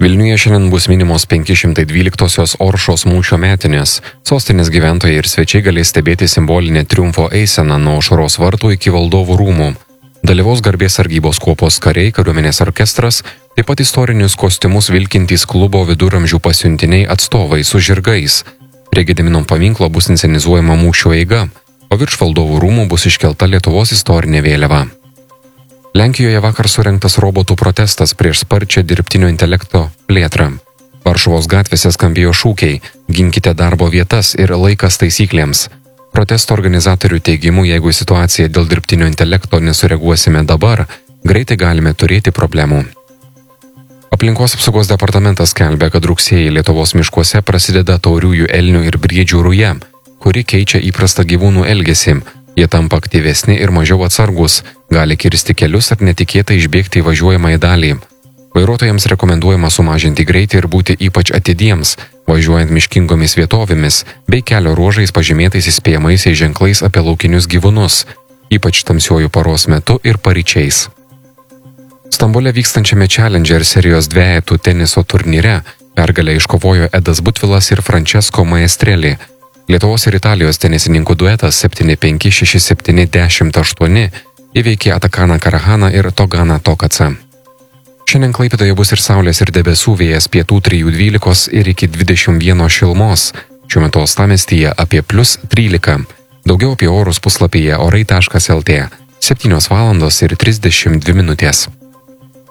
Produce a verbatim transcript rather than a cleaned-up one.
Vilniuje šiandien bus minimos penki šimtai dvyliktosios Oršos mūšio metinės. Sostinės gyventojai ir svečiai galės stebėti simbolinę triumfo eiseną nuo Aušros vartų iki Valdovų rūmų. Dalyvaus garbės sargybos kuopos kariai, kariuomenės orkestras, taip pat istorinius kostiumus vilkintys klubo viduramžių pasiuntiniai atstovai su žirgais. Prie Gedimino paminklo bus inscenizuojama mūšio eiga, o virš Valdovų rūmų bus iškelta Lietuvos istorinė vėliava. Lenkijoje vakar surengtas robotų protestas prieš sparčią dirbtinio intelekto plėtrą. Varšuvos gatvėse skambėjo šūkiai "Ginkite darbo vietas ir laikas taisyklėms". Protesto organizatorių teigimu, jeigu situaciją dėl dirbtinio intelekto nesureaguosime dabar, greitai galime turėti problemų. Aplinkos apsaugos departamentas skelbia, kad rugsėjį Lietuvos miškuose prasideda tauriųjų elnių ir briedžių ruja, kuri keičia įprastą gyvūnų elgesį. Jie tampa aktyvesni ir mažiau atsargus, gali kirsti kelius ar netikėtai išbėgti į važiuojamąją dalį. Vairuotojams rekomenduojama sumažinti greitį ir būti ypač atidiems, važiuojant miškingomis vietovėmis bei kelio ruožais pažymėtais įspėjamaisiais ženklais apie laukinius gyvūnus, ypač tamsiuoju paros metu ir paryčiais. Stambule vykstančiame Challenger serijos dvejetų teniso turnyre pergalę iškovojo Edas Butvilas ir Francesco Maestrelli. Lietuvos ir Italijos tenisininkų duetas septyni penki šeši septyni dešimt aštuoni įveikė Atakaną Karahaną ir Toganą Tokacą. Šiandien Klaipėdoje bus ir saulės ir debesų, vėjas pietų trijų dvylikos ir iki dvidešimt vienos šilumos. Šiuo metu uostamiestyje apie plius trylika. Daugiau apie orus puslapyje orai taškas lt. septynios valandos ir trisdešimt dvi minutės.